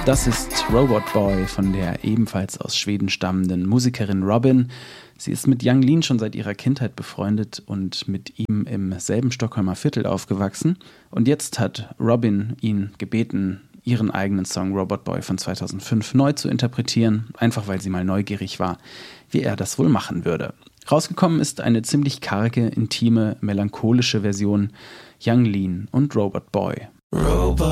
Das ist Robot Boy von der ebenfalls aus Schweden stammenden Musikerin Robyn. Sie ist mit Yung Lean schon seit ihrer Kindheit befreundet und mit ihm im selben Stockholmer Viertel aufgewachsen. Und jetzt hat Robyn ihn gebeten, ihren eigenen Song Robot Boy von 2005 neu zu interpretieren, einfach weil sie mal neugierig war, wie er das wohl machen würde. Rausgekommen ist eine ziemlich karge, intime, melancholische Version, Yung Lean und Robot Boy.